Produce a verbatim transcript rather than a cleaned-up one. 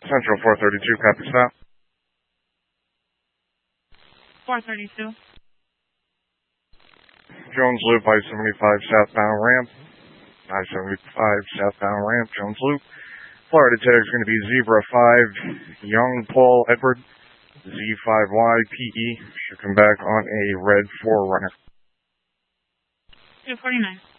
Central four thirty-two, copy stop. four thirty-two. Jones Loop, I seventy-five southbound ramp. I seventy-five southbound ramp, Jones Loop. Florida tag is going to be Zebra five, Young Paul Edward, Z five Y P E. Should come back on a red four runner. two forty-nine.